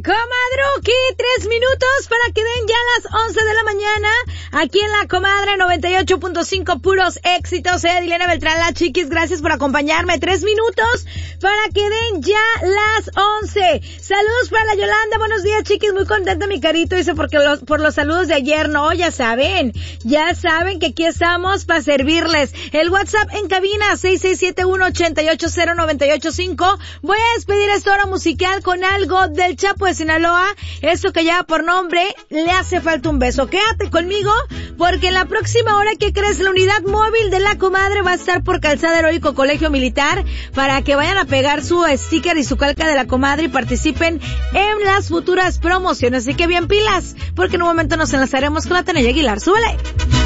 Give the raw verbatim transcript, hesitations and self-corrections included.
Comadruki, tres minutos para que den ya las once de la mañana. Aquí en La Comadre noventa y ocho punto cinco, puros éxitos. Soy Adilena Beltrán, la chiquis, gracias por acompañarme. Tres minutos para que den ya las once. Saludos para la Yolanda, buenos días, chiquis, muy contenta mi carito, dice, porque los, por los saludos de ayer. No, ya saben, ya saben que aquí estamos para servirles. El WhatsApp en cabina, seis seis siete uno, ocho ocho cero, nueve ocho cinco. Voy a despedir esta hora musical con algo del Chapo de Sinaloa, esto que lleva por nombre Le hace falta un beso. Quédate conmigo, porque en la próxima hora, ¿qué crees? La unidad móvil de La Comadre va a estar por Calzada Heroico Colegio Militar, para que vayan a pegar su sticker y su calca de La Comadre y participen en las futuras promociones. Así que bien pilas, porque en un momento nos enlazaremos con la Tenella Aguilar. ¡Súbele!